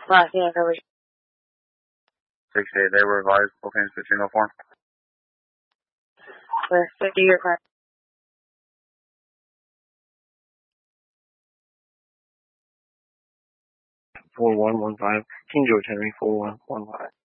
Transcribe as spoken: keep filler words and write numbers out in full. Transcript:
Last name coverage. sixty-eight, they were advised, Bookings fifteen oh four. Clear. fifty your car. four one one five, King George Henry, four one one five.